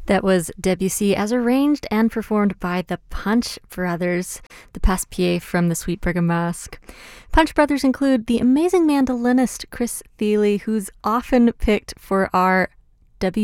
That was Debussy as arranged and performed by the Punch Brothers, the Passe-Pied from the Sweet Bergamasque. Punch Brothers include the amazing mandolinist Chris Thile, who's often picked for our